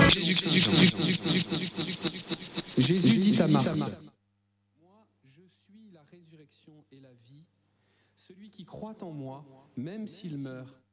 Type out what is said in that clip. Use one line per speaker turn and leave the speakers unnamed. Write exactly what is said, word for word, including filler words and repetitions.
Jésus dit à Marthe,
moi, je suis la résurrection et la vie. Celui qui croit en moi, même s'il meurt,